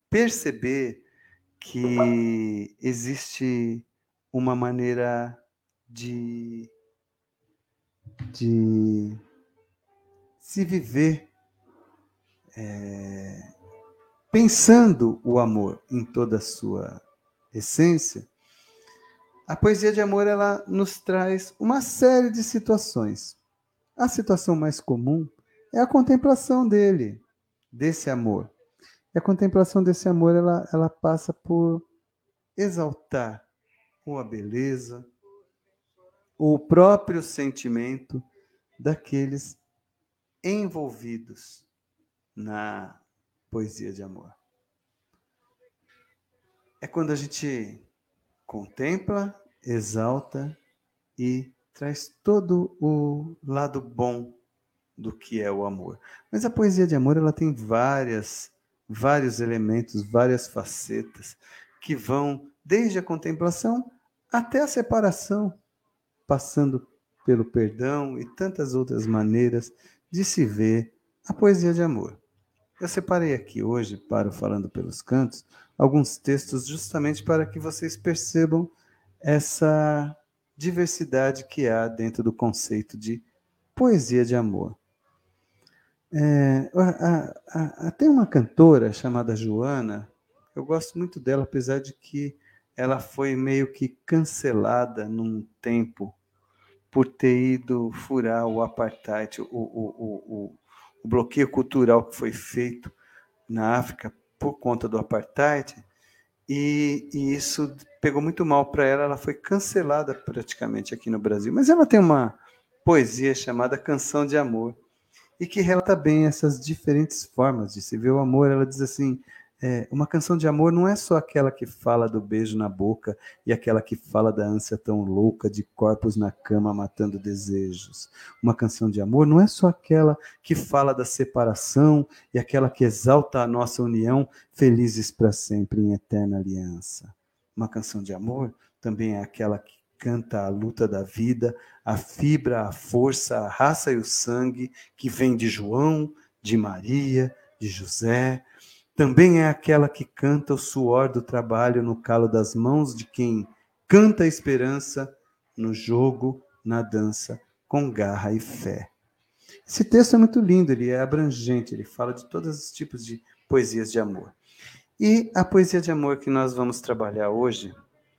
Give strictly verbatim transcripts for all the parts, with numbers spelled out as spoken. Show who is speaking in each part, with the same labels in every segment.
Speaker 1: perceber que existe uma maneira de, de se viver é, pensando o amor em toda a sua essência. A poesia de amor, ela nos traz uma série de situações. A situação mais comum é a contemplação dele, desse amor. E a contemplação desse amor, ela, ela passa por exaltar ou a beleza, ou o próprio sentimento daqueles envolvidos na poesia de amor. É quando a gente contempla, exalta e traz todo o lado bom do que é o amor. Mas a poesia de amor, ela tem várias, vários elementos, várias facetas que vão desde a contemplação até a separação, passando pelo perdão e tantas outras maneiras de se ver a poesia de amor. Eu separei aqui hoje, para o Falando pelos Cantos, alguns textos justamente para que vocês percebam essa diversidade que há dentro do conceito de poesia de amor. É, a, a, a, tem uma cantora chamada Joana, eu gosto muito dela, apesar de que ela foi meio que cancelada num tempo por ter ido furar o apartheid, o, o, o, o, o bloqueio cultural que foi feito na África por conta do apartheid, e, e isso pegou muito mal para ela, ela foi cancelada praticamente aqui no Brasil. Mas ela tem uma poesia chamada Canção de Amor, e que relata bem essas diferentes formas de se ver o amor. Ela diz assim, é, uma canção de amor não é só aquela que fala do beijo na boca e aquela que fala da ânsia tão louca de corpos na cama matando desejos. Uma canção de amor não é só aquela que fala da separação e aquela que exalta a nossa união, felizes para sempre em eterna aliança. Uma canção de amor também é aquela que canta a luta da vida, a fibra, a força, a raça e o sangue que vem de João, de Maria, de José. Também é aquela que canta o suor do trabalho no calo das mãos de quem canta a esperança no jogo, na dança, com garra e fé. Esse texto é muito lindo, ele é abrangente, ele fala de todos os tipos de poesias de amor. E a poesia de amor que nós vamos trabalhar hoje,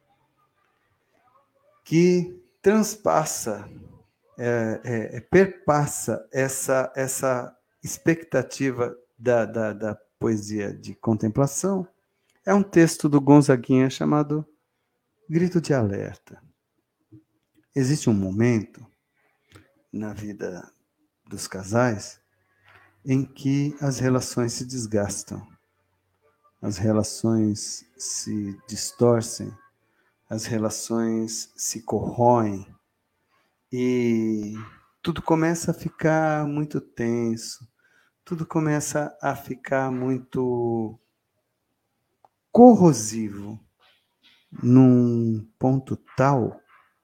Speaker 1: que transpassa, é, é, é, perpassa essa, essa expectativa da, da, da poesia de contemplação, é um texto do Gonzaguinha chamado Grito de Alerta. Existe um momento na vida dos casais em que as relações se desgastam, as relações se distorcem, as relações se corroem e tudo começa a ficar muito tenso, tudo começa a ficar muito corrosivo, num ponto tal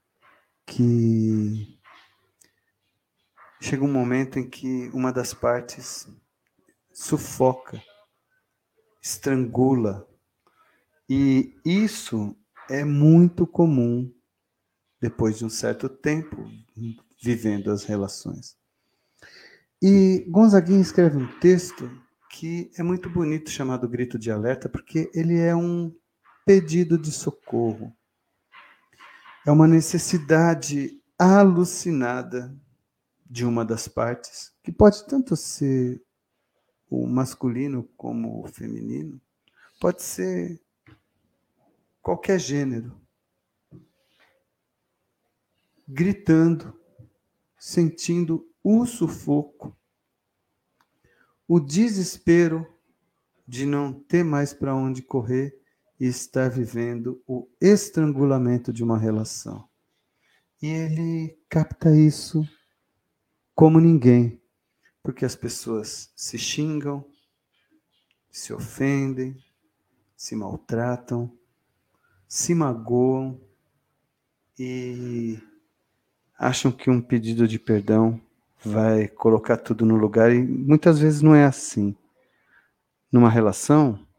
Speaker 1: que chega um momento em que uma das partes sufoca, estrangula, e isso é muito comum depois de um certo tempo vivendo as relações. E Gonzaguinha escreve um texto que é muito bonito, chamado Grito de Alerta, porque ele é um pedido de socorro. É uma necessidade alucinada de uma das partes, que pode tanto ser o masculino como o feminino, pode ser qualquer gênero, gritando, sentindo o sufoco, o desespero de não ter mais para onde correr e estar vivendo o estrangulamento de uma relação. E ele capta isso como ninguém, porque as pessoas se xingam, se ofendem, se maltratam, se magoam e acham que um pedido de perdão vai colocar tudo no lugar, e muitas vezes não é assim. Numa relação,